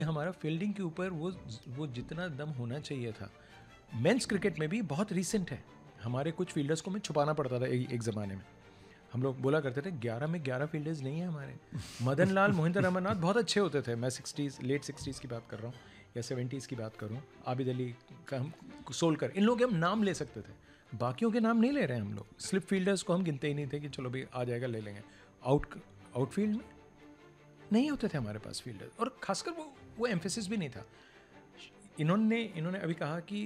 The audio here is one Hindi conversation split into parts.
हमारा फील्डिंग के ऊपर वो जितना दम होना चाहिए था मेंस क्रिकेट में भी बहुत रिसेंट है। हमारे कुछ फील्डर्स को हमें छुपाना पड़ता था एक ज़माने में। हम लोग बोला करते थे 11 में 11 फील्डर्स नहीं है हमारे। मदन लाल, मोहिंदर अमरनाथ बहुत अच्छे होते थे। मैं 60s लेट 60s की बात कर रहा हूँ या 70s की बात करूँ। आबिद अली का हम, सोलकर, इन लोगों के हम नाम ले सकते थे। बाकियों के नाम नहीं ले रहे हैं हम लोग। स्लिप फील्डर्स को हम गिनते ही नहीं थे कि चलो भाई आ जाएगा ले लेंगे। आउटफील्ड में नहीं होते थे हमारे पास फील्डर, और खासकर वो एम्फेसिस भी नहीं था। इन्होंने अभी कहा कि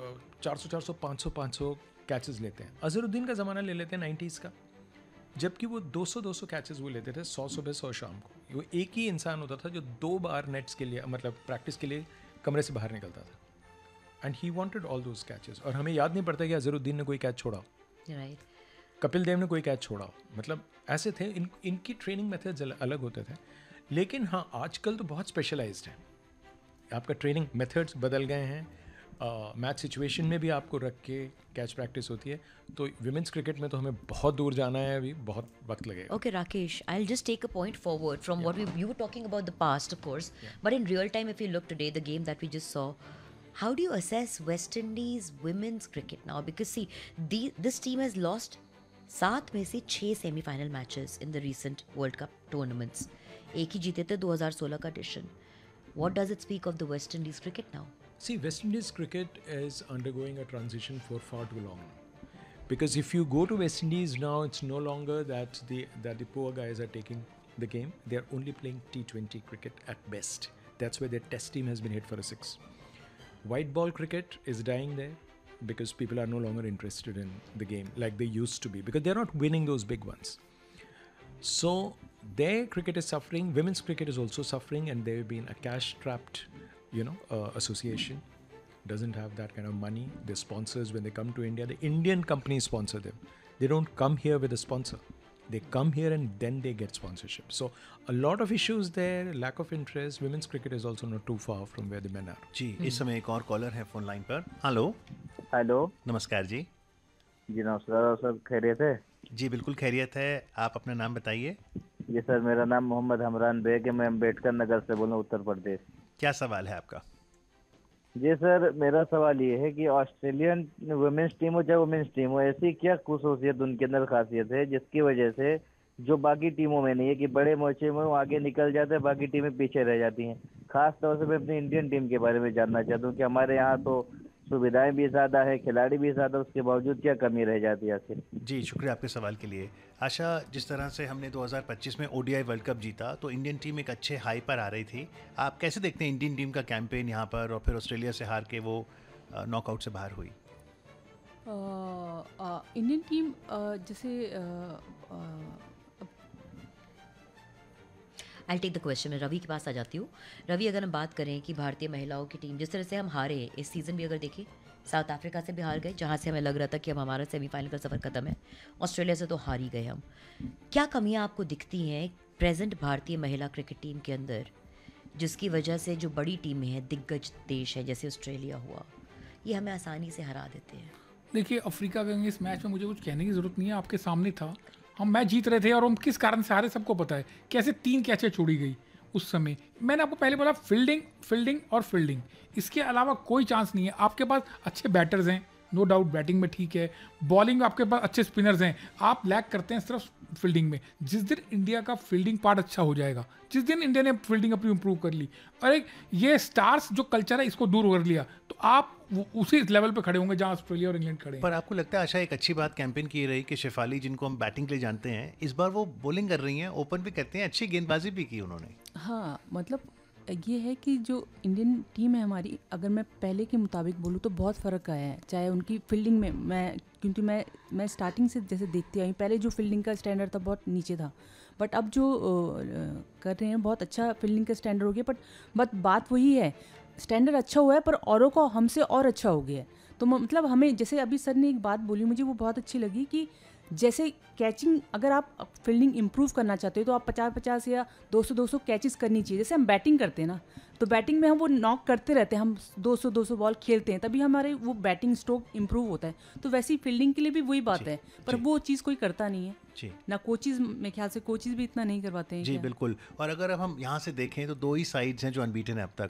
400 500 कैचेस लेते हैं। अजहरुद्दीन का ज़माना ले लेते हैं 90s का, जबकि वो 200 कैचेस वो लेते थे, 100 सुबह 100 शाम को। वो एक ही इंसान होता था जो 2 बार नेट्स के लिए, मतलब प्रैक्टिस के लिए कमरे से बाहर निकलता था। And he wanted all those catches. और हमें याद नहीं पड़ता कि अजहरुद्दीन ने कोई कैच छोड़ा हो, राइट, कपिल देव ने कोई कैच छोड़ा हो। मतलब ऐसे थे। इनकी ट्रेनिंग मेथड्स अलग होते थे। लेकिन हाँ, आजकल तो बहुत स्पेशलाइज्ड है। आपका ट्रेनिंग मेथड्स बदल गए हैं। मैच सिचुएशन में भी आपको रख के कैच प्रैक्टिस होती है। तो विमेंस क्रिकेट में तो हमें बहुत दूर जाना है, अभी बहुत वक्त लगेगा। Okay, Rakesh, I'll just take a point forward from what you were talking about the past, of course. But in real time, if you look today, the game that we just saw, how do you assess West Indies women's cricket now? Because see, this team has lost 7 में से 6 semi-final matches in the recent World Cup tournaments. एक ही जीते थे 2016 का edition. What does it speak of the West Indies cricket now? See, West Indies cricket is undergoing a transition for far too long. Because if you go to West Indies now, it's no longer that the poor guys are taking the game. They are only playing T20 cricket at best. That's why their test team has been hit for a 6. White ball cricket is dying there because people are no longer interested in the game like they used to be, because they're not winning those big ones. So their cricket is suffering. Women's cricket is also suffering, and they've been a cash-strapped, association. Doesn't have that kind of money. The sponsors, when they come to India, the Indian companies sponsor them. They don't come here with a sponsor. They come here and then they get sponsorship. So a lot of issues there, lack of interest. Women's cricket is also not too far from where the men are. जी, इस समय एक और कॉलर है फोन लाइन पर। हेलो। हेलो, नमस्कार जी। जी नमस्कार सर, खैरियत है? जी बिल्कुल खैरियत है। आप अपना नाम बताइए। जी सर, मेरा नाम मोहम्मद हमरान बेग है। मैं अम्बेडकर नगर से बोल रहा हूँ, उत्तर प्रदेश। क्या सवाल है आपका? जी सर, मेरा सवाल ये है कि ऑस्ट्रेलियन वुमेन्स टीम हो चाहे वुमेन्स टीम हो, ऐसी क्या खुसूसियत उनके अंदर खासियत है जिसकी वजह से जो बाकी टीमों में नहीं है, कि बड़े मोर्चे में वो आगे निकल जाते हैं, बाकी टीमें पीछे रह जाती हैं। खास तौर से मैं अपनी इंडियन टीम के बारे में जानना चाहता हूँ कि हमारे यहाँ तो सुविधाएं भी ज़्यादा है, खिलाड़ी भी ज़्यादा, उसके बावजूद क्या कमी रह जाती है आखिर? जी शुक्रिया आपके सवाल के लिए। आशा, जिस तरह से हमने 2025 में ओडीआई वर्ल्ड कप जीता तो इंडियन टीम एक अच्छे हाई पर आ रही थी। आप कैसे देखते हैं इंडियन टीम का कैंपेन यहाँ पर, और फिर ऑस्ट्रेलिया से हार के वो नॉकआउट से बाहर हुई? इंडियन टीम जैसे आई टेक द क्वेश्चन। मैं रवि के पास आ जाती हूँ। रवि, अगर हम बात करें कि भारतीय महिलाओं की टीम जिस तरह से हम हारे इस सीज़न भी, अगर देखें साउथ अफ्रीका से भी हार गए, जहाँ से हमें लग रहा था कि अब हमारा सेमीफाइनल का सफ़र ख़त्म है। ऑस्ट्रेलिया से तो हार ही गए हम। क्या कमियाँ आपको दिखती हैं प्रेजेंट भारतीय महिला क्रिकेट टीम के अंदर, जिसकी वजह से जो बड़ी टीमें हैं, दिग्गज देश है जैसे ऑस्ट्रेलिया हुआ, ये हमें आसानी से हरा देते हैं? देखिए, अफ्रीका के इस मैच में मुझे कुछ कहने की ज़रूरत नहीं है, आपके सामने था। हम मैच जीत रहे थे और हम किस कारण से हारे सबको पता है। कैसे 3 कैचें छोड़ी गई उस समय। मैंने आपको पहले बोला फील्डिंग और फील्डिंग, इसके अलावा कोई चांस नहीं है। आपके पास अच्छे बैटर्स हैं, नो डाउट, बैटिंग में ठीक है, बॉलिंग में आपके पास अच्छे स्पिनर्स हैं, आप लैक करते हैं सिर्फ फील्डिंग में। जिस दिन इंडिया का फील्डिंग पार्ट अच्छा हो जाएगा, जिस दिन इंडिया ने फील्डिंग अपनी इंप्रूव कर ली और एक ये स्टार्स जो कल्चर है इसको दूर कर लिया, तो आप उसी लेवल पे खड़े होंगे जहां ऑस्ट्रेलिया और इंग्लैंड खड़े हैं। पर आपको लगता है आशा एक अच्छी बात कैंपेन की रही कि शेफाली, जिनको हम बैटिंग के लिए जानते हैं, इस बार वो बॉलिंग कर रही हैं, ओपन भी करते हैं, अच्छी गेंदबाजी भी की उन्होंने। हाँ, मतलब ये है कि जो इंडियन टीम है हमारी, अगर मैं पहले के मुताबिक बोलूँ तो बहुत फ़र्क आया है। चाहे उनकी फील्डिंग में, क्योंकि मैं स्टार्टिंग से जैसे देखती आई, पहले जो फील्डिंग का स्टैंडर्ड था बहुत नीचे था, बट अब जो कर रहे हैं बहुत अच्छा फील्डिंग का स्टैंडर्ड हो गया। बट बात वही है, स्टैंडर्ड अच्छा हुआ है पर औरों को हमसे और अच्छा हो गया है। तो मतलब हमें, जैसे अभी सर ने एक बात बोली, मुझे वो बहुत अच्छी लगी कि जैसे कैचिंग, अगर आप फील्डिंग इंप्रूव करना चाहते हो तो आप 50-50 या 200-200 कैचेस करनी चाहिए। जैसे हम बैटिंग करते हैं ना, तो बैटिंग में हम वो नॉक करते रहते हैं, हम 200-200 बॉल खेलते हैं, तभी हमारे वो बैटिंग स्ट्रोक इंप्रूव होता है। तो वैसे ही फील्डिंग के लिए भी वही बात है, पर वो चीज़ कोई करता नहीं है जी ना। कोचिज, मेरे ख्याल से कोचिज भी इतना नहीं करवाते हैं जी क्या? बिल्कुल। और अगर अब हम यहाँ से देखें तो दो ही साइड्स हैं जो अनबीटन है अब तक।